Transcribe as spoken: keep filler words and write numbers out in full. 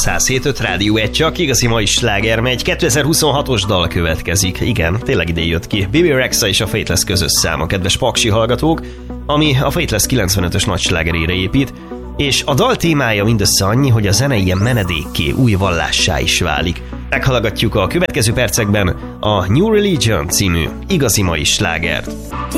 száz hét öt Rádió egy, csak igazi mai sláger megy. kétezer-huszonhatos dal következik. Igen, tényleg idén jött ki. Bibi Rexha és a Faithless közös száma, kedves paksi hallgatók, ami a Faithless kilencvenötös nagy slágerére épít, és a dal témája mindössze annyi, hogy a zene ilyen menedékké, új vallássá is válik. Meghallgatjuk a következő percekben a New Religion című igazi mai slágert.